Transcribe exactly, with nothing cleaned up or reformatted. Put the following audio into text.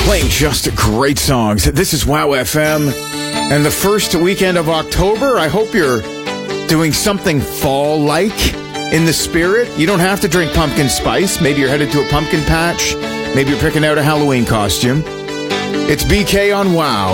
Playing just great songs. This is Wow F M. And the first weekend of October, I hope you're doing something fall-like in the spirit. You don't have to drink pumpkin spice. Maybe you're headed to a pumpkin patch. Maybe you're picking out a Halloween costume. It's B K on Wow.